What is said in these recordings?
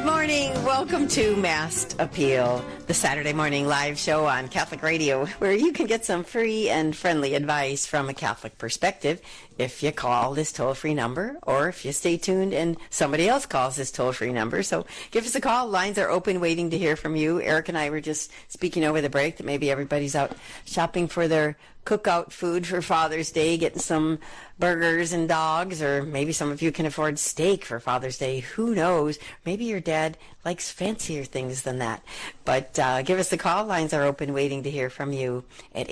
morning. Welcome to Masked Appeal, the Saturday morning live show on Catholic Radio, where you can get some free and friendly advice from a Catholic perspective if you call this toll-free number, or if you stay tuned and somebody else calls this toll-free number. So give us a call. Lines are open, waiting to hear from you. Eric and I were just speaking over the break that maybe everybody's out shopping for their cookout food for Father's Day, getting some burgers and dogs, or maybe some of you can afford steak for Father's Day. Who knows? Maybe your dad likes fancier things than that. But give us a call. Lines are open, waiting to hear from you at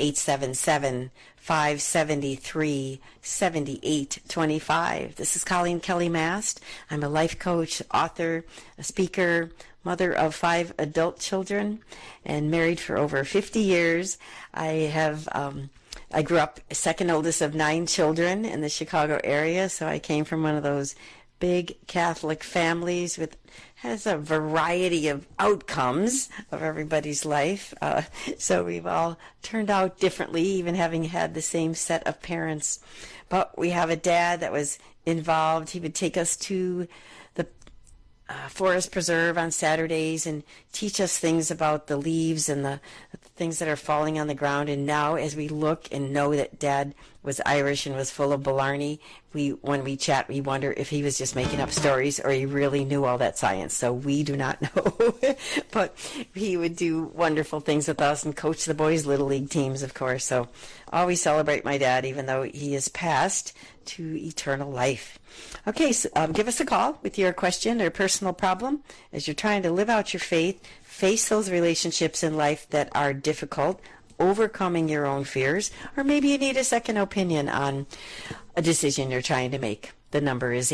877-573-7825. This is Colleen Kelly Mast. I'm a life coach, author, a speaker, mother of 5 adult children, and married for over 50 years. I grew up second oldest of 9 children in the Chicago area, so I came from one of those big Catholic families with has a variety of outcomes of everybody's life. So we've all turned out differently, even having had the same set of parents. But we have a dad that was involved. He would take us to the Forest Preserve on Saturdays and teach us things about the leaves and the things that are falling on the ground. And now, as we look and know that Dad was Irish and was full of blarney, when we chat, we wonder if he was just making up stories or he really knew all that science. So we do not know. But he would do wonderful things with us and coach the boys' Little League teams, of course. So always celebrate my dad, even though he is passed to eternal life. Okay, so give us a call with your question or personal problem as you're trying to live out your faith, face those relationships in life that are difficult, overcoming your own fears, or maybe you need a second opinion on a decision you're trying to make. The number is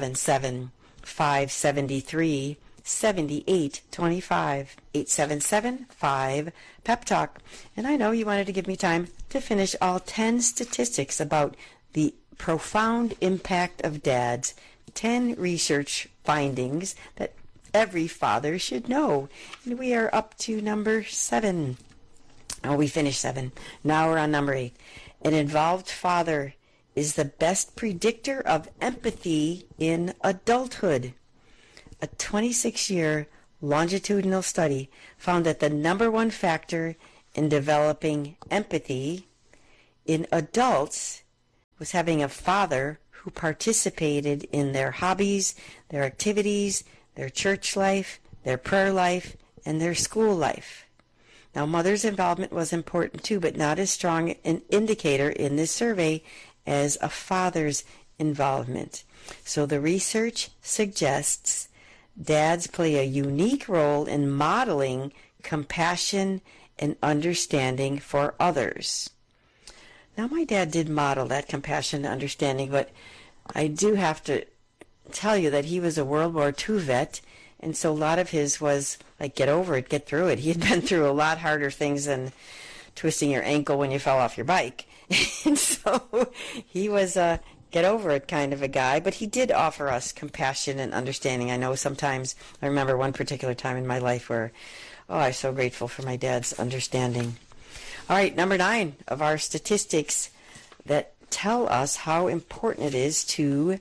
877-573-7825, 877-5-PEP-TALK. And I know you wanted to give me time to finish all 10 statistics about the profound impact of dads, 10 research findings that every father should know. And we are up to number 7. Oh, we finished 7. Now we're on number 8. An involved father is the best predictor of empathy in adulthood. A 26-year longitudinal study found that the number one factor in developing empathy in adults was having a father who participated in their hobbies, their activities, their church life, their prayer life, and their school life. Now, mother's involvement was important too, but not as strong an indicator in this survey as a father's involvement. So the research suggests dads play a unique role in modeling compassion and understanding for others. Now, my dad did model that compassion and understanding, but I do have to tell you that he was a World War II vet, and so a lot of his was like, get over it, get through it. He had been through a lot harder things than twisting your ankle when you fell off your bike. And so he was a get over it kind of a guy, but he did offer us compassion and understanding. I know sometimes, I remember one particular time in my life where, I'm so grateful for my dad's understanding. All right, number 9 of our statistics that tell us how important it is to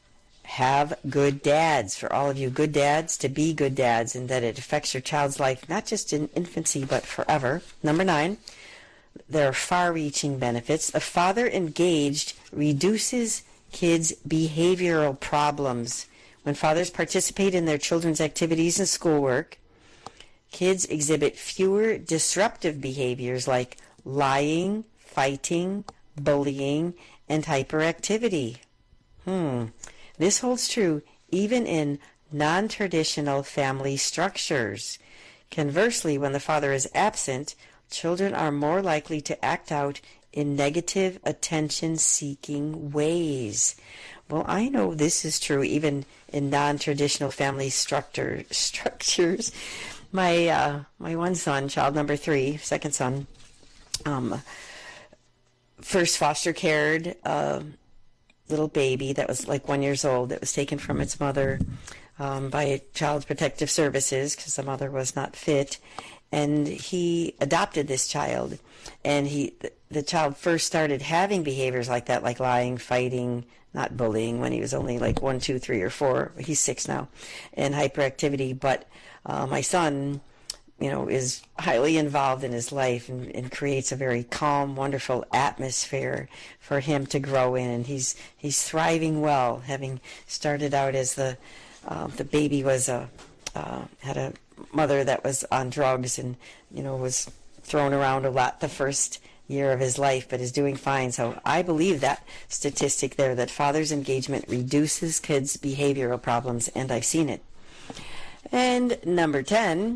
have good dads, for all of you good dads to be good dads, and that it affects your child's life, not just in infancy, but forever. Number 9, there are far-reaching benefits. A father engaged reduces kids' behavioral problems. When fathers participate in their children's activities and schoolwork, kids exhibit fewer disruptive behaviors like lying, fighting, bullying, and hyperactivity. This holds true even in non-traditional family structures. Conversely, when the father is absent, children are more likely to act out in negative attention-seeking ways. Well, I know this is true even in non-traditional family structures. My one son, child number 3, second son, first foster cared little baby that was like 1 year old that was taken from its mother by Child Protective Services because the mother was not fit, and he adopted this child, and the child first started having behaviors like that, like lying, fighting, not bullying when he was only like 1, 2, 3, or 4. He's 6 now, and hyperactivity. But my son, is highly involved in his life and creates a very calm, wonderful atmosphere for him to grow in. And he's thriving well, having started out as the baby was had a mother that was on drugs and was thrown around a lot the first year of his life, but is doing fine. So I believe that statistic there, that father's engagement reduces kids' behavioral problems, and I've seen it. And number 10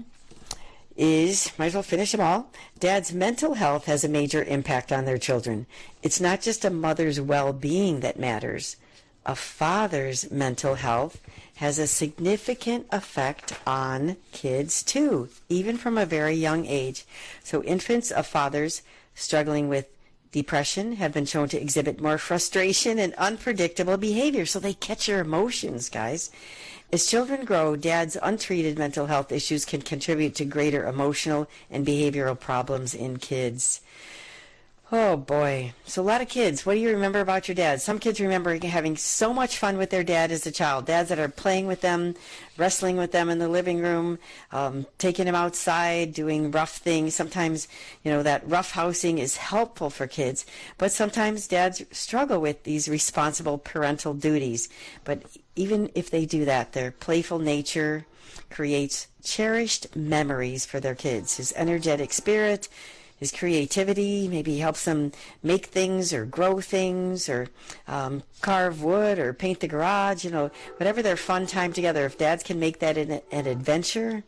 is, might as well finish them all, dad's mental health has a major impact on their children. It's not just a mother's well-being that matters. A father's mental health has a significant effect on kids too, even from a very young age. So infants of fathers struggling with depression have been shown to exhibit more frustration and unpredictable behavior. So they catch your emotions, guys. As children grow, dad's untreated mental health issues can contribute to greater emotional and behavioral problems in kids. Oh boy. So a lot of kids, what do you remember about your dad? Some kids remember having so much fun with their dad as a child. Dads that are playing with them, wrestling with them in the living room, taking them outside, doing rough things. Sometimes, that rough housing is helpful for kids. But sometimes dads struggle with these responsible parental duties. But even if they do that, their playful nature creates cherished memories for their kids. His energetic spirit, his creativity, maybe helps them make things or grow things or carve wood or paint the garage, whatever their fun time together. If dads can make that an adventure,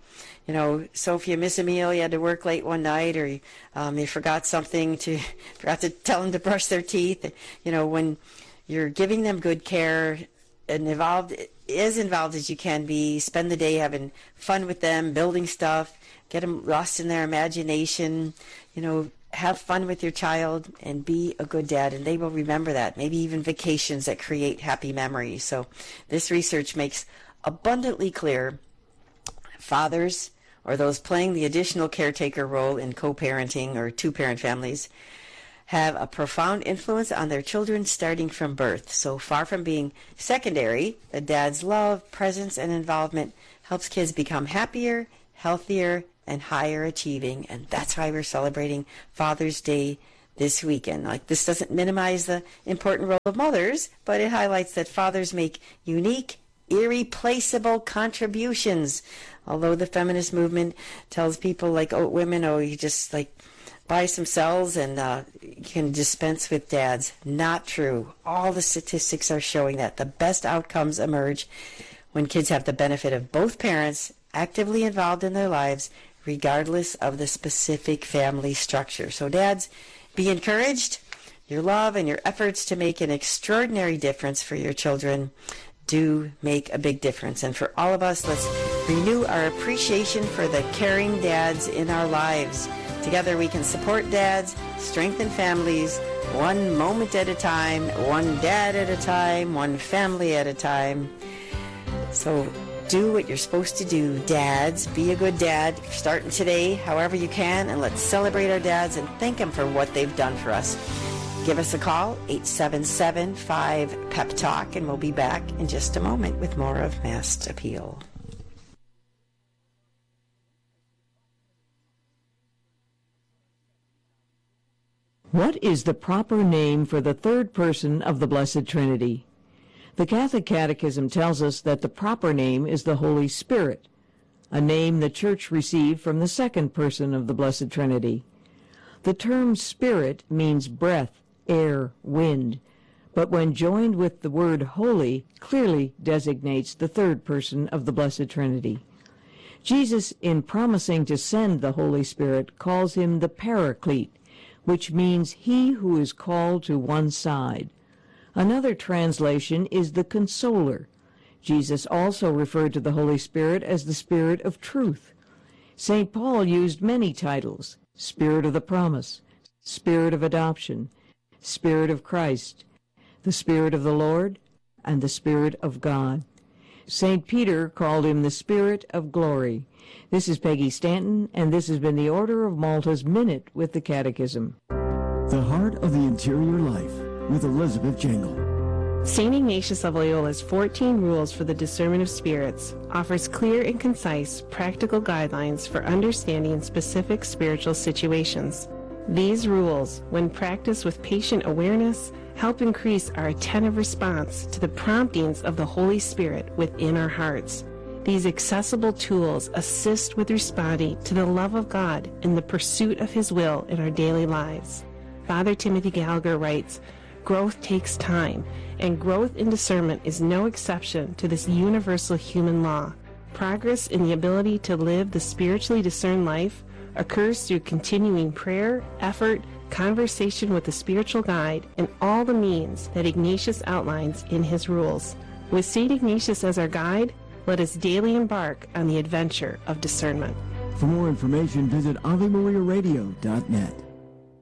so if you miss a meal, you had to work late one night, or you forgot forgot to tell them to brush their teeth, when you're giving them good care and as involved as you can be, spend the day having fun with them, building stuff, get them lost in their imagination, have fun with your child and be a good dad, and they will remember that. Maybe even vacations that create happy memories. So this research makes abundantly clear fathers, or those playing the additional caretaker role in co-parenting or two-parent families, have a profound influence on their children starting from birth. So far from being secondary, the dad's love, presence, and involvement helps kids become happier, healthier, and higher achieving. And that's why we're celebrating Father's Day this weekend. This doesn't minimize the important role of mothers, but it highlights that fathers make unique, irreplaceable contributions. Although the feminist movement tells people women, you just buy some cells and you can dispense with dads. Not true. All the statistics are showing that the best outcomes emerge when kids have the benefit of both parents actively involved in their lives, regardless of the specific family structure. So dads, be encouraged. Your love and your efforts to make an extraordinary difference for your children do make a big difference. And for all of us, let's renew our appreciation for the caring dads in our lives. Together we can support dads, strengthen families, one moment at a time, one dad at a time, one family at a time. So do what you're supposed to do, dads. Be a good dad, starting today, however you can, and let's celebrate our dads and thank them for what they've done for us. Give us a call, 877-5-PEP-TALK, and we'll be back in just a moment with more of Mass Appeal. What is the proper name for the third person of the Blessed Trinity? The Catholic Catechism tells us that the proper name is the Holy Spirit, a name the Church received from the second person of the Blessed Trinity. The term Spirit means breath, air, wind, but when joined with the word holy, clearly designates the third person of the Blessed Trinity. Jesus, in promising to send the Holy Spirit, calls him the Paraclete, which means he who is called to one side. Another translation is the Consoler. Jesus also referred to the Holy Spirit as the Spirit of Truth. St. Paul used many titles: Spirit of the Promise, Spirit of Adoption, Spirit of Christ, the Spirit of the Lord, and the Spirit of God. St. Peter called him the Spirit of Glory. This is Peggy Stanton, and this has been the Order of Malta's Minute with the Catechism. The Heart of the Interior Life with Elizabeth Jangle. St. Ignatius of Loyola's 14 Rules for the Discernment of Spirits offers clear and concise practical guidelines for understanding specific spiritual situations. These rules, when practiced with patient awareness, help increase our attentive response to the promptings of the Holy Spirit within our hearts. These accessible tools assist with responding to the love of God in the pursuit of His will in our daily lives. Father Timothy Gallagher writes, "Growth takes time, and growth in discernment is no exception to this universal human law. Progress in the ability to live the spiritually discerned life occurs through continuing prayer, effort, conversation with the spiritual guide, and all the means that Ignatius outlines in his rules. With St. Ignatius as our guide, let us daily embark on the adventure of discernment." For more information, visit AveMariaRadio.net.